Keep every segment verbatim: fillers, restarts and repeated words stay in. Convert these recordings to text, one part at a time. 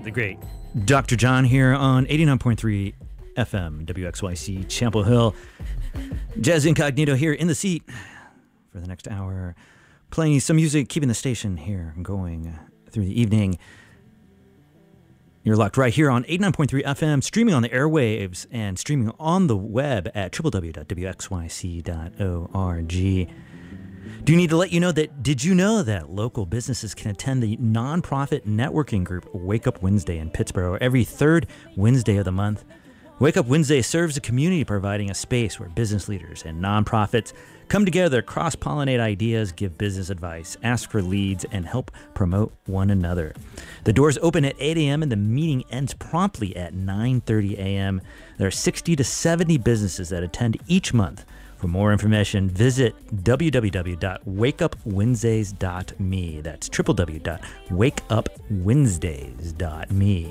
the great Doctor John here on eighty-nine point three F M, W X Y C, Chapel Hill. Jazz Incognito here in the seat for the next hour, playing some music, keeping the station here going through the evening. You're locked right here on eighty-nine point three F M, streaming on the airwaves and streaming on the web at w w w dot w x y c dot org. Do need to let you know that, did you know that local businesses can attend the nonprofit networking group Wake Up Wednesday in Pittsburgh every third Wednesday of the month? Wake Up Wednesday serves the community, providing a space where business leaders and nonprofits come together, cross-pollinate ideas, give business advice, ask for leads, and help promote one another. The doors open at eight a.m. and the meeting ends promptly at nine thirty a.m. There are sixty to seventy businesses that attend each month. For more information, visit w w w dot wake up wednesdays dot m e. That's w w w dot wake up wednesdays dot m e.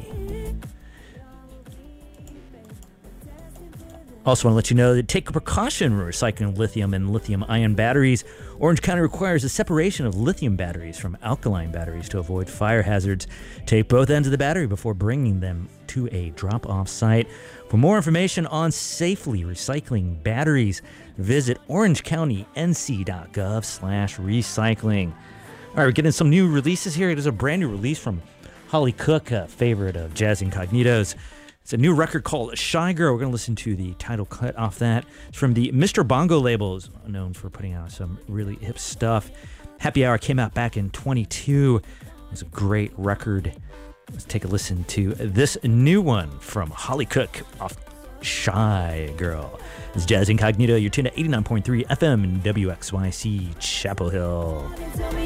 Also want to let you know that take precaution when recycling lithium and lithium-ion batteries. Orange County requires a separation of lithium batteries from alkaline batteries to avoid fire hazards. Take both ends of the battery before bringing them to a drop-off site. For more information on safely recycling batteries, visit orange county n c dot gov slash recycling. All right, we're getting some new releases here. It is a brand new release from Holly Cook, a favorite of Jazz Incognito's. It's a new record called Shy Girl. We're going to listen to the title cut off that. It's from the Mister Bongo labels, known for putting out some really hip stuff. Happy Hour came out back in twenty-two. It was a great record. Let's take a listen to this new one from Holly Cook off Shy Girl. It's Jazz Incognito. You're tuned to eighty-nine point three F M and W X Y C, Chapel Hill.